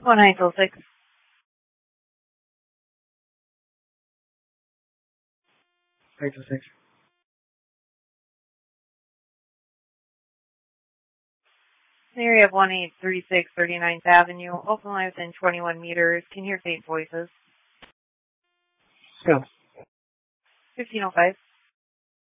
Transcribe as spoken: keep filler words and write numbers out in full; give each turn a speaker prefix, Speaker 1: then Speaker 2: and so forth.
Speaker 1: One nine oh six.
Speaker 2: Six oh six.
Speaker 1: Area of one eight three six thirty-ninth Avenue. Open line within twenty-one meters. Can hear faint voices.
Speaker 2: Go.
Speaker 1: fifteen oh five.